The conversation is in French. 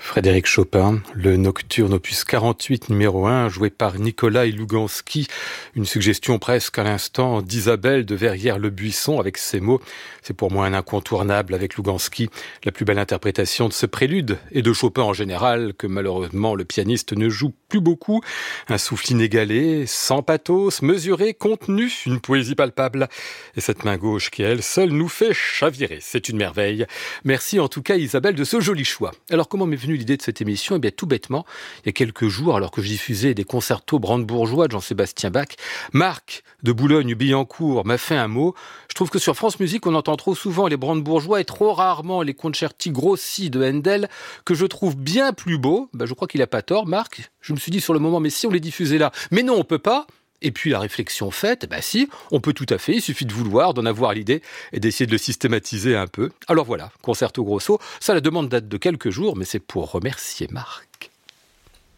Frédéric Chopin, le Nocturne opus 48 numéro 1, joué par Nikolai Louganski. Une suggestion presque à l'instant d'Isabelle de Verrières-le-Buisson avec ces mots. C'est pour moi un incontournable avec Louganski, la plus belle interprétation de ce prélude et de Chopin en général, que malheureusement le pianiste ne joue plus beaucoup. Un souffle inégalé, sans pathos, mesuré, contenu, une poésie palpable. Et cette main gauche qui, elle seule, nous fait chavirer. C'est une merveille. Merci en tout cas Isabelle de ce joli choix. Alors comment m'est venue l'idée de cette émission? Eh bien tout bêtement, il y a quelques jours, alors que je diffusais des concertos brandebourgeois de Jean-Sébastien Bach, Marc de Boulogne-Billancourt m'a fait un mot. Je trouve que sur France Musique, on entend trop souvent les brandebourgeois et trop rarement les concerti grossi de Handel, que je trouve bien plus beaux. Je crois qu'il n'a pas tort, Marc. Je me suis dit sur le moment, mais si on les diffusait là? Mais non, on peut pas. Et puis la réflexion faite, si, on peut tout à fait, il suffit de vouloir, d'en avoir l'idée et d'essayer de le systématiser un peu. Alors voilà, Concerto Grosso, ça la demande date de quelques jours, mais c'est pour remercier Marc.